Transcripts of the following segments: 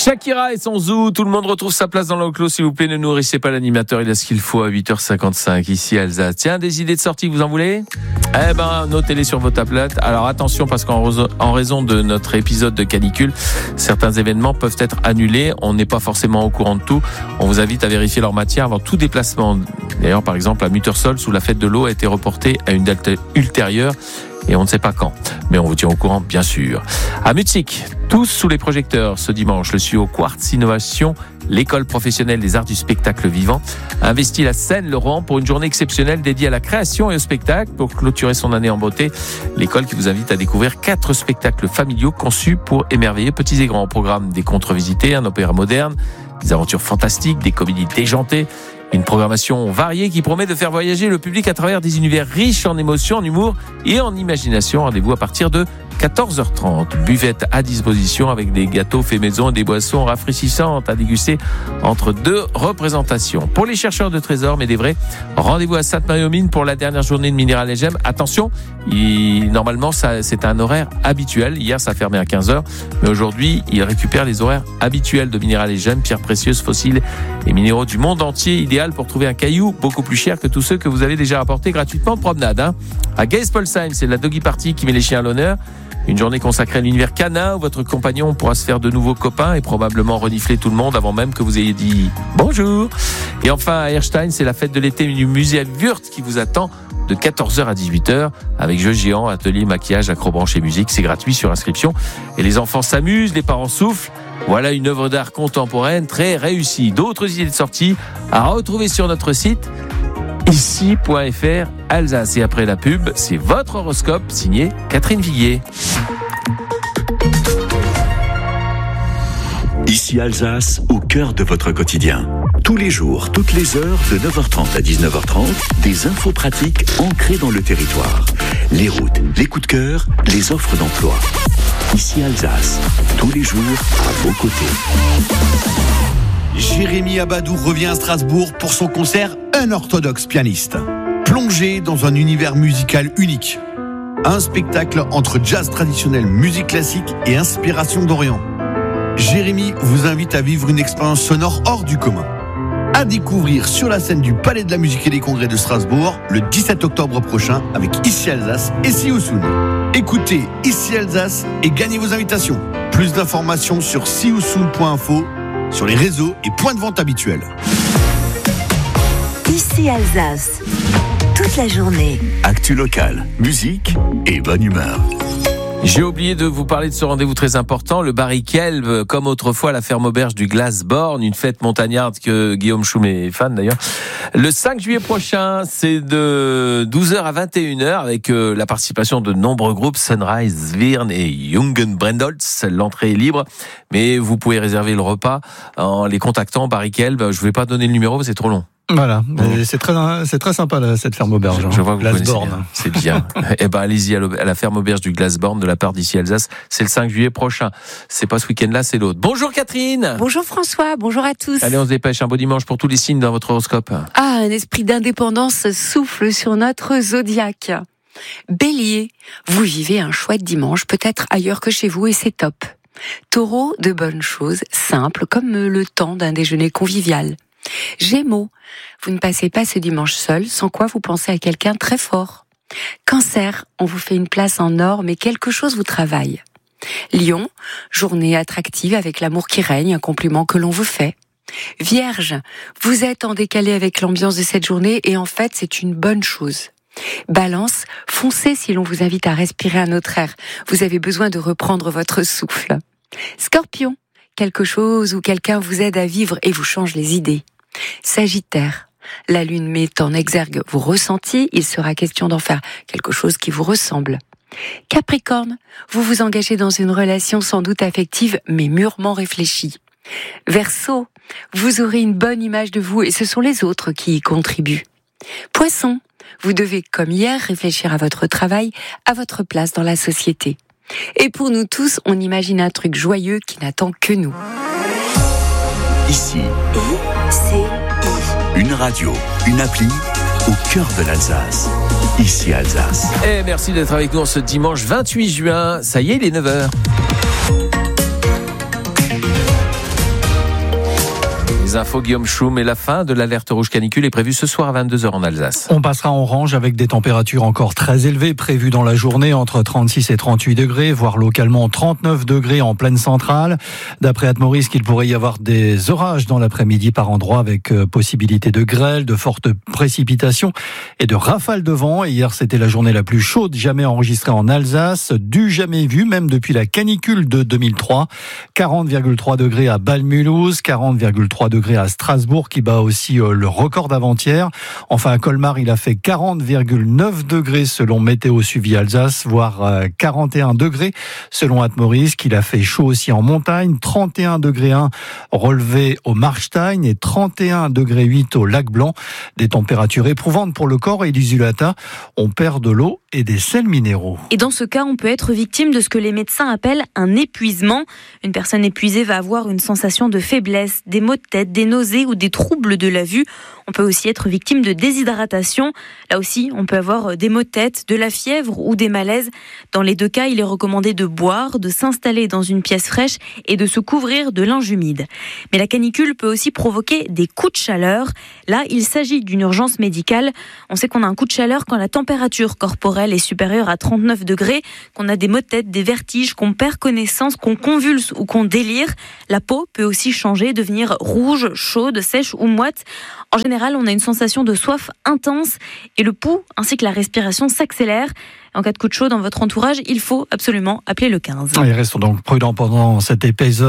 Shakira et son zoo, tout le monde retrouve sa place dans l'enclos, s'il vous plaît, ne nourrissez pas l'animateur, il a ce qu'il faut à 8h55 ici à Alsace. Tiens, des idées de sortie, vous en voulez ? Eh ben, notez-les sur vos tablettes. Alors attention, parce qu'en raison de notre épisode de canicule, certains événements peuvent être annulés, on n'est pas forcément au courant de tout, on vous invite à vérifier leur matière avant tout déplacement. D'ailleurs, par exemple, à Muttersol, où la fête de l'eau a été reportée à une date ultérieure, et on ne sait pas quand, mais on vous tient au courant bien sûr. À Mutzig, tous sous les projecteurs ce dimanche, le studio Quartz Innovation, l'école professionnelle des arts du spectacle vivant, investit la Seine-le-Roi pour une journée exceptionnelle dédiée à la création et au spectacle. Pour clôturer son année en beauté, l'école qui vous invite à découvrir 4 spectacles familiaux conçus pour émerveiller petits et grands. Au programme des contes revisités, un opéra moderne, des aventures fantastiques, des comédies déjantées. Une programmation variée qui promet de faire voyager le public à travers des univers riches en émotions, en humour et en imagination. Rendez-vous à partir de 14h30. Buvette à disposition avec des gâteaux faits maison et des boissons rafraîchissantes à déguster entre 2 représentations. Pour les chercheurs de trésors, mais des vrais, rendez-vous à Sainte-Marie-aux-Mines pour la dernière journée de Minéral et Gemmes. Attention, normalement, c'est un horaire habituel. Hier, ça fermait à 15h, mais aujourd'hui, ils récupèrent les horaires habituels de Minéral et Gemmes, pierres précieuses, fossiles et minéraux du monde entier, idéal pour trouver un caillou beaucoup plus cher que tous ceux que vous avez déjà apportés gratuitement de promenade. À Geisbolsheim, c'est la Doggy Party qui met les chiens à l'honneur. Une journée consacrée à l'univers canin où votre compagnon pourra se faire de nouveaux copains et probablement renifler tout le monde avant même que vous ayez dit bonjour. Et enfin, à Erstein, c'est la fête de l'été du musée Wurth qui vous attend de 14h à 18h avec jeux géants, atelier, maquillage, acrobranche et musique. C'est gratuit sur inscription. Et les enfants s'amusent, les parents soufflent. Voilà une œuvre d'art contemporaine très réussie. D'autres idées de sortie à retrouver sur notre site ici.fr Alsace. Et après la pub, c'est votre horoscope signé Catherine Viguier. Ici Alsace, au cœur de votre quotidien. Tous les jours, toutes les heures, de 9h30 à 19h30, des infos pratiques ancrées dans le territoire. Les routes, les coups de cœur, les offres d'emploi. Ici Alsace, tous les jours, à vos côtés. Jérémy Abadou revient à Strasbourg pour son concert Un orthodoxe pianiste. Plongé dans un univers musical unique. Un spectacle entre jazz traditionnel, musique classique et inspiration d'Orient. Jérémy vous invite à vivre une expérience sonore hors du commun. À découvrir sur la scène du Palais de la Musique et des Congrès de Strasbourg le 17 octobre prochain avec Ici Alsace et Sioussoun. Écoutez Ici Alsace et gagnez vos invitations. Plus d'informations sur sioussoun.info, sur les réseaux et points de vente habituels. Ici Alsace, toute la journée. Actu locale, musique et bonne humeur. J'ai oublié de vous parler de ce rendez-vous très important, le Barry-Kelb, comme autrefois la ferme auberge du Glasborn, une fête montagnarde que Guillaume Choum est fan d'ailleurs. Le 5 juillet prochain, c'est de 12h à 21h avec la participation de nombreux groupes, Sunrise, Zwirn et Jungen Brendholz. L'entrée est libre, mais vous pouvez réserver le repas en les contactant. Barry-Kelb, je ne vais pas donner le numéro, c'est trop long. Voilà, c'est très sympa là, cette ferme auberge. Je vois que vous connaissez Glasborn. bien. C'est bien. Eh ben allez-y à la ferme auberge du Glasborn de la part d'Ici Alsace. C'est le 5 juillet prochain. C'est pas ce week-end-là, c'est l'autre. Bonjour Catherine. Bonjour François, bonjour à tous. Allez, on se dépêche. Un beau dimanche pour tous les signes dans votre horoscope. Ah, un esprit d'indépendance souffle sur notre zodiaque. Bélier, vous vivez un chouette dimanche, peut-être ailleurs que chez vous et c'est top. Taureau, de bonnes choses, simples, comme le temps d'un déjeuner convivial. Gémeaux, vous ne passez pas ce dimanche seul, sans quoi vous pensez à quelqu'un très fort. Cancer, on vous fait une place en or, mais quelque chose vous travaille. Lion, journée attractive avec l'amour qui règne, un compliment que l'on vous fait. Vierge, vous êtes en décalé avec l'ambiance de cette journée et en fait c'est une bonne chose. Balance, foncez si l'on vous invite à respirer un autre air. Vous avez besoin de reprendre votre souffle. Scorpion, quelque chose ou quelqu'un vous aide à vivre et vous change les idées. Sagittaire, la lune met en exergue vos ressentis, il sera question d'en faire quelque chose qui vous ressemble. Capricorne, vous vous engagez dans une relation sans doute affective mais mûrement réfléchie. Verseau, vous aurez une bonne image de vous et ce sont les autres qui y contribuent. Poisson, vous devez comme hier réfléchir à votre travail, à votre place dans la société. Et pour nous tous, on imagine un truc joyeux qui n'attend que nous. Ici, ICI. une radio, une appli au cœur de l'Alsace. Ici Alsace. Et merci d'être avec nous en ce dimanche 28 juin. Ça y est, il est 9h. les infos, Guillaume Schum, et la fin de l'alerte rouge canicule est prévue ce soir à 22h en Alsace. On passera en orange avec des températures encore très élevées prévues dans la journée, entre 36 et 38 degrés, voire localement 39 degrés en plaine centrale. D'après Atmoris, il pourrait y avoir des orages dans l'après-midi par endroits avec possibilité de grêle, de fortes précipitations et de rafales de vent. Et hier, c'était la journée la plus chaude jamais enregistrée en Alsace, du jamais vu, même depuis la canicule de 2003. 40,3 degrés à Bâle-Mulhouse, 40,3 degrés à Strasbourg, qui bat aussi le record d'avant-hier. Enfin, à Colmar, il a fait 40,9 degrés selon Météo Suivi Alsace, voire 41 degrés selon Atmoris, qu'il a fait chaud aussi en montagne. 31 degrés 1 relevé au Markstein et 31 degrés 8 au Lac Blanc. Des températures éprouvantes pour le corps et l'Isulata. On perd de l'eau et des sels minéraux. Et dans ce cas, on peut être victime de ce que les médecins appellent un épuisement. Une personne épuisée va avoir une sensation de faiblesse, des maux de tête, des nausées ou des troubles de la vue. On peut aussi être victime de déshydratation. Là aussi, on peut avoir des maux de tête, de la fièvre ou des malaises. Dans les deux cas, il est recommandé de boire, de s'installer dans une pièce fraîche et de se couvrir de linge humide. Mais la canicule peut aussi provoquer des coups de chaleur. Là, il s'agit d'une urgence médicale. On sait qu'on a un coup de chaleur quand la température corporelle est supérieure à 39 degrés, qu'on a des maux de tête, des vertiges, qu'on perd connaissance, qu'on convulse ou qu'on délire. La peau peut aussi changer, devenir rouge, chaude, sèche ou moite. En général, on a une sensation de soif intense et le pouls ainsi que la respiration s'accélèrent. En cas de coup de chaud dans votre entourage, il faut absolument appeler le 15. Et restons donc prudents pendant cet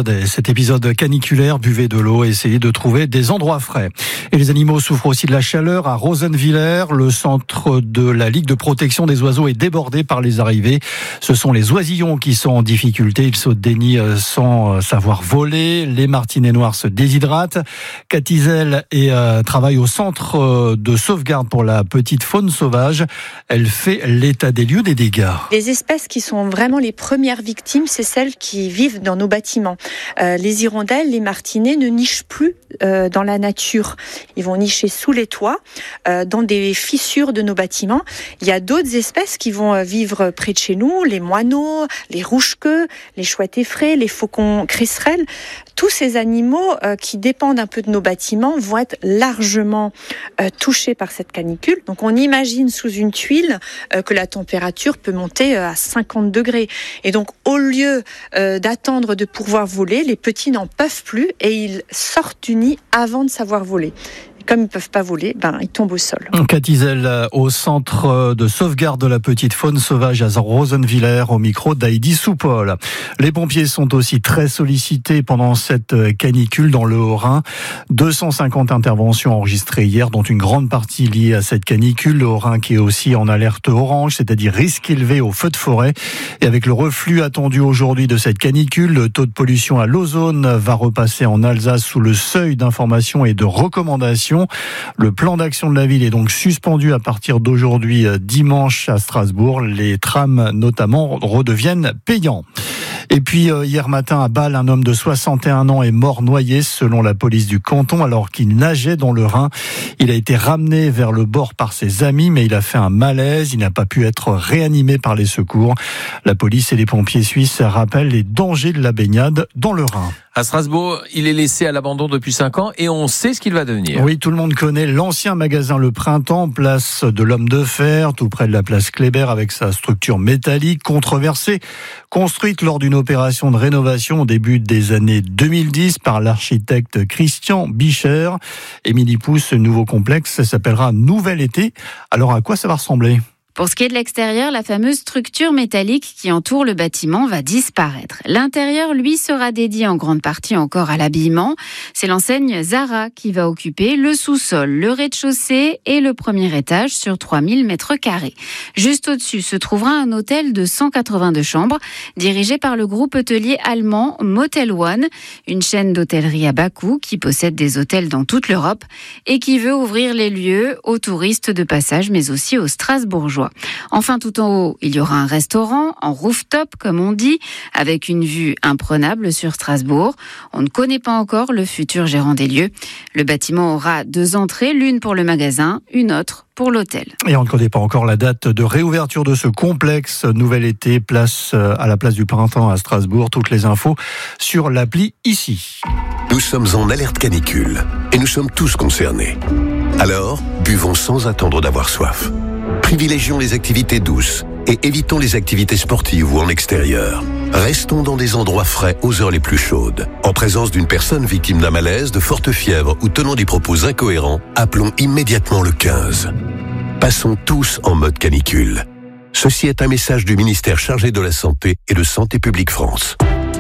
épisode caniculaire. Buvez de l'eau et essayez de trouver des endroits frais. Et les animaux souffrent aussi de la chaleur. À Rosenwiller, le centre de la Ligue de protection des oiseaux est débordé par les arrivées. Ce sont les oisillons qui sont en difficulté. Ils sautent des nids sans savoir voler. Les martinets noirs se déshydratent. Cathy Zell travaille au centre de sauvegarde pour la petite faune sauvage. Elle fait l'état des lieux des dégâts. Les espèces qui sont vraiment les premières victimes, c'est celles qui vivent dans nos bâtiments. Les hirondelles, les martinets ne nichent plus dans la nature. Ils vont nicher sous les toits, dans des fissures de nos bâtiments. Il y a d'autres espèces qui vont vivre près de chez nous, les moineaux, les rouge-queues, les chouettes effraies, les faucons cresserelles. Tous ces animaux qui dépendent un peu de nos bâtiments vont être largement touchés par cette canicule. Donc on imagine sous une tuile que la température peut monter à 50 degrés. Et donc, au lieu d'attendre de pouvoir voler, les petits n'en peuvent plus et ils sortent du nid avant de savoir voler. Et comme ils ne peuvent pas voler, ils tombent au sol. Cathy Zell, au centre de sauvegarde de la petite faune sauvage à Rosenwiller, au micro d'Heidi Soupol. Les pompiers sont aussi très sollicités pendant cette canicule dans le Haut-Rhin. 250 interventions enregistrées hier, dont une grande partie liée à cette canicule. Le Haut-Rhin qui est aussi en alerte orange, c'est-à-dire risque élevé au feu de forêt. Et avec le reflux attendu aujourd'hui de cette canicule, le taux de pollution à l'ozone va repasser en Alsace sous le seuil d'information et de recommandation. Le plan d'action de la ville est donc suspendu à partir d'aujourd'hui dimanche à Strasbourg. Les trams notamment redeviennent payants. Et puis hier matin à Bâle, un homme de 61 ans est mort noyé selon la police du canton alors qu'il nageait dans le Rhin. Il a été ramené vers le bord par ses amis mais il a fait un malaise. Il n'a pas pu être réanimé par les secours. La police et les pompiers suisses rappellent les dangers de la baignade dans le Rhin. À Strasbourg, il est laissé à l'abandon depuis 5 ans et on sait ce qu'il va devenir. Oui, tout le monde connaît l'ancien magasin Le Printemps, place de l'Homme de Fer, tout près de la place Kléber, avec sa structure métallique controversée, construite lors d'une opération de rénovation au début des années 2010 par l'architecte Christian Bicher. Émilie Pousse, ce nouveau complexe s'appellera Nouvel Été. Alors à quoi ça va ressembler ? Pour ce qui est de l'extérieur, la fameuse structure métallique qui entoure le bâtiment va disparaître. L'intérieur, lui, sera dédié en grande partie encore à l'habillement. C'est l'enseigne Zara qui va occuper le sous-sol, le rez-de-chaussée et le premier étage sur 3000 mètres carrés. Juste au-dessus se trouvera un hôtel de 182 chambres, dirigé par le groupe hôtelier allemand Motel One, une chaîne d'hôtellerie à bas coût qui possède des hôtels dans toute l'Europe et qui veut ouvrir les lieux aux touristes de passage, mais aussi aux Strasbourgeois. Enfin, tout en haut, il y aura un restaurant en rooftop, comme on dit, avec une vue imprenable sur Strasbourg. On ne connaît pas encore le futur gérant des lieux. Le bâtiment aura 2 entrées, l'une pour le magasin, une autre pour l'hôtel. Et on ne connaît pas encore la date de réouverture de ce complexe Nouvel Été, à la place du Printemps à Strasbourg. Toutes les infos sur l'appli ici. Nous sommes en alerte canicule et nous sommes tous concernés. Alors, buvons sans attendre d'avoir soif. Privilégions les activités douces et évitons les activités sportives ou en extérieur. Restons dans des endroits frais aux heures les plus chaudes. En présence d'une personne victime d'un malaise, de forte fièvre ou tenant des propos incohérents, appelons immédiatement le 15. Passons tous en mode canicule. Ceci est un message du ministère chargé de la Santé et de Santé publique France.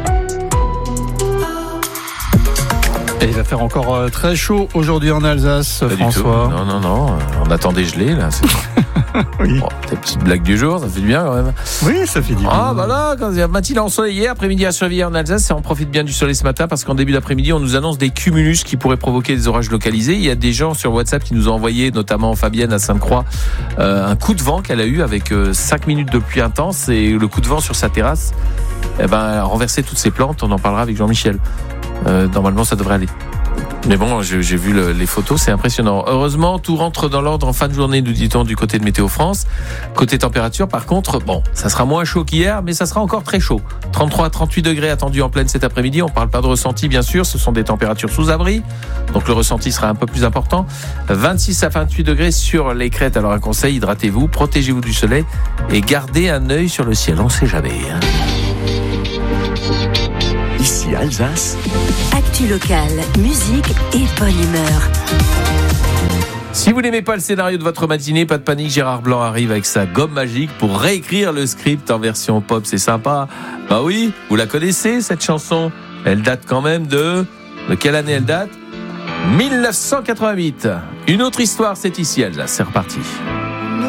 Et il va faire encore très chaud aujourd'hui en Alsace, Pas François. du tout. Non. On attend des gelées, là. Oui. Bon, ta petite blague du jour, ça fait du bien quand même. Oui, ça fait du bien. Ah, voilà, quand il y a matinée ensoleillée, après-midi à surveiller en Alsace, et on profite bien du soleil ce matin parce qu'en début d'après-midi, on nous annonce des cumulus qui pourraient provoquer des orages localisés. Il y a des gens sur WhatsApp qui nous ont envoyé, notamment Fabienne à Sainte-Croix, un coup de vent qu'elle a eu avec 5 minutes de pluie intense et le coup de vent sur sa terrasse, elle a renversé toutes ses plantes. On en parlera avec Jean-Michel. Normalement, ça devrait aller. Mais bon, j'ai vu les photos, c'est impressionnant. Heureusement, tout rentre dans l'ordre en fin de journée, nous dit-on du côté de Météo France. Côté température, par contre, bon, ça sera moins chaud qu'hier, mais ça sera encore très chaud. 33 à 38 degrés attendus en pleine cet après-midi. On parle pas de ressenti, bien sûr. Ce sont des températures sous abri. Donc le ressenti sera un peu plus important. 26 à 28 degrés sur les crêtes. Alors un conseil, hydratez-vous, protégez-vous du soleil et gardez un œil sur le ciel. On sait jamais, hein. Ici Alsace, Actu locale, musique et bonne humeur. Si vous n'aimez pas le scénario de votre matinée, pas de panique, Gérard Blanc arrive avec sa gomme magique pour réécrire le script en version pop. C'est sympa. Bah oui, vous la connaissez cette chanson. Elle date quand même de quelle année elle date ? 1988. Une autre histoire, c'est ici Alsace. C'est reparti.